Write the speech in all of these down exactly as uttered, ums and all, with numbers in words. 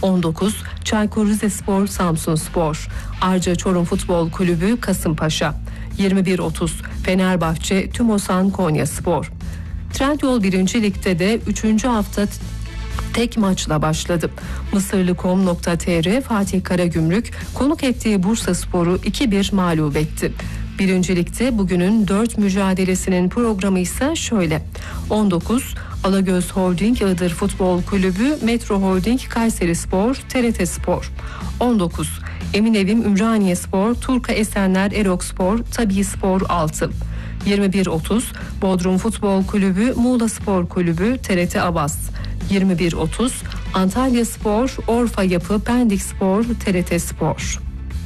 on dokuz Çaykur Rizespor Samsunspor, Arca Çorum Futbol Kulübü Kasımpaşa, yirmi bir otuz Fenerbahçe Tümosan Konyaspor. Trendyol birinci Lig'de de üçüncü hafta tek maçla başladı. Mısırlı nokta com nokta tr Fatih Karagümrük konuk ettiği Bursaspor'u iki bir mağlup etti. Birinci Lig'de bugünün dört mücadelesinin programı ise şöyle: on dokuz Alagöz Holding Iğdır Futbol Kulübü Metro Holding Kayserispor T R T Spor, on dokuz Eminevim Ümraniyespor Turka Esenler Erokspor Tabii Spor altı, yirmi bir otuz Bodrum Futbol Kulübü Muğla Spor Kulübü T R T Avaz, yirmi bir otuz Antalya Spor Orfa Yapı Pendik Spor T R T Spor.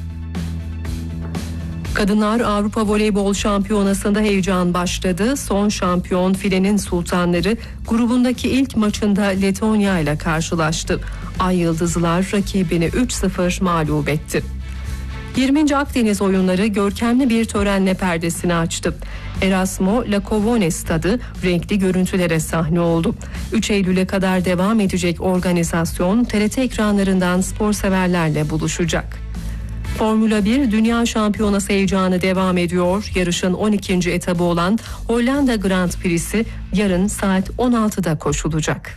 Kadınlar Avrupa Voleybol Şampiyonası'nda heyecan başladı. Son şampiyon Filenin Sultanları grubundaki ilk maçında Letonya ile karşılaştı. Ay Yıldızlar rakibini üç sıfır mağlup etti. yirminci Akdeniz Oyunları görkemli bir törenle perdesini açtı. Erasmo Lakovone Stadı renkli görüntülere sahne oldu. üç Eylül'e kadar devam edecek organizasyon T R T ekranlarından spor severlerle buluşacak. Formula bir Dünya Şampiyonası heyecanı devam ediyor. Yarışın on ikinci etabı olan Hollanda Grand Prix'si yarın saat on altıda koşulacak.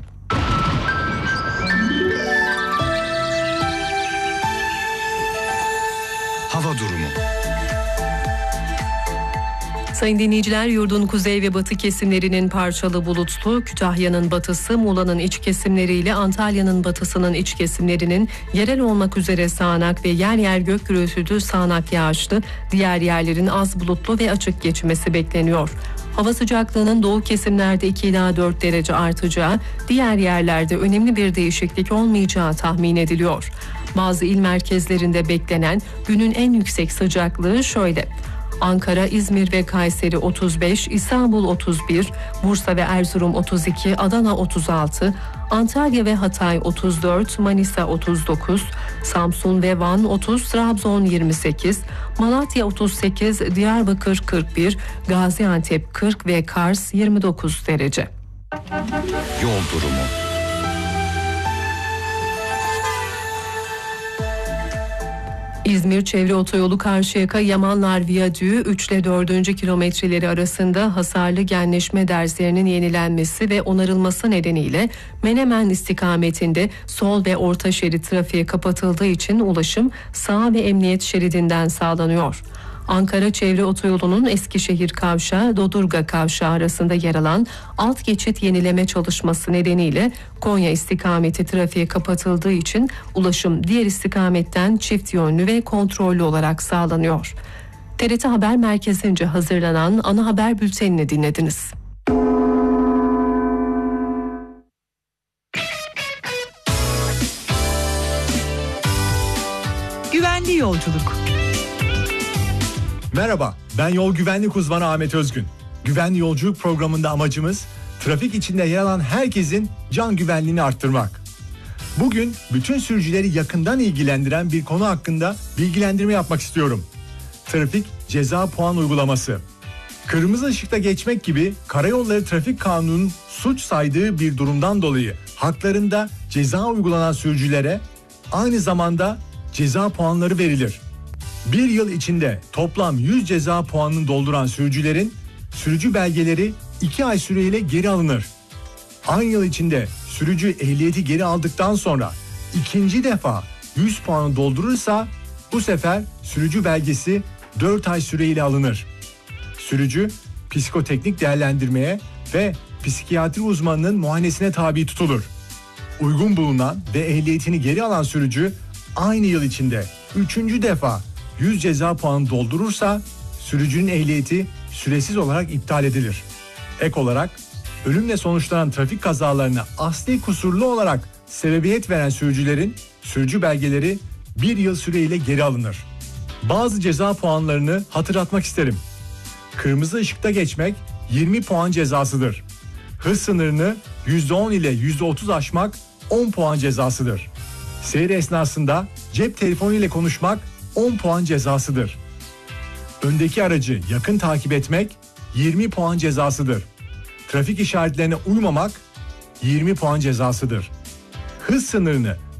Hava durumu. Sayın dinleyiciler, yurdun kuzey ve batı kesimlerinin parçalı bulutlu, Kütahya'nın batısı, Muğla'nın iç kesimleriyle Antalya'nın batısının iç kesimlerinin yerel olmak üzere sağanak ve yer yer gök gürültülü sağanak yağışlı, diğer yerlerin az bulutlu ve açık geçmesi bekleniyor. Hava sıcaklığının doğu kesimlerde iki ila dört derece artacağı, diğer yerlerde önemli bir değişiklik olmayacağı tahmin ediliyor. Bazı il merkezlerinde beklenen günün en yüksek sıcaklığı şöyle: Ankara, İzmir ve Kayseri otuz beş, İstanbul otuz bir, Bursa ve Erzurum otuz iki, Adana otuz altı, Antalya ve Hatay otuz dört, Manisa otuz dokuz, Samsun ve Van otuz, Trabzon yirmi sekiz, Malatya otuz sekiz, Diyarbakır kırk bir, Gaziantep kırk ve Kars yirmi dokuz derece. Yol durumu. İzmir Çevre Otoyolu Karşıyaka Yamanlar Viyadüğü üç ile dördüncü kilometreleri arasında hasarlı genleşme derslerinin yenilenmesi ve onarılması nedeniyle Menemen istikametinde sol ve orta şerit trafiğe kapatıldığı için ulaşım sağ ve emniyet şeridinden sağlanıyor. Ankara Çevre Otoyolu'nun Eskişehir Kavşağı Dodurga Kavşağı arasında yer alan alt geçit yenileme çalışması nedeniyle Konya istikameti trafiğe kapatıldığı için ulaşım diğer istikametten çift yönlü ve kontrollü olarak sağlanıyor. T R T Haber Merkezi'nce hazırlanan ana haber bültenini dinlediniz. Güvenli yolculuk. Merhaba, ben yol güvenlik uzmanı Ahmet Özgün. Güvenli yolculuk programında amacımız trafik içinde yer alan herkesin can güvenliğini arttırmak. Bugün bütün sürücüleri yakından ilgilendiren bir konu hakkında bilgilendirme yapmak istiyorum. Trafik ceza puan uygulaması. Kırmızı ışıkta geçmek gibi Karayolları Trafik Kanunu'nun suç saydığı bir durumdan dolayı haklarında ceza uygulanan sürücülere aynı zamanda ceza puanları verilir. Bir yıl içinde toplam yüz ceza puanını dolduran sürücülerin sürücü belgeleri iki ay süreyle geri alınır. Aynı yıl içinde sürücü ehliyeti geri aldıktan sonra ikinci defa yüz puanı doldurursa bu sefer sürücü belgesi dört ay süreyle alınır. Sürücü psikoteknik değerlendirmeye ve psikiyatri uzmanının muayenesine tabi tutulur. Uygun bulunan ve ehliyetini geri alan sürücü aynı yıl içinde üçüncü defa yüz ceza puanı doldurursa sürücünün ehliyeti süresiz olarak iptal edilir. Ek olarak ölümle sonuçlanan trafik kazalarına asli kusurlu olarak sebebiyet veren sürücülerin sürücü belgeleri bir yıl süreyle geri alınır. Bazı ceza puanlarını hatırlatmak isterim. Kırmızı ışıkta geçmek yirmi puan cezasıdır. Hız sınırını yüzde on ile yüzde otuz aşmak on puan cezasıdır. Seyir esnasında cep telefonu ile konuşmak on puan cezasıdır. Öndeki aracı yakın takip etmek yirmi puan cezasıdır. Trafik işaretlerine uymamak yirmi puan cezasıdır. Hız sınırını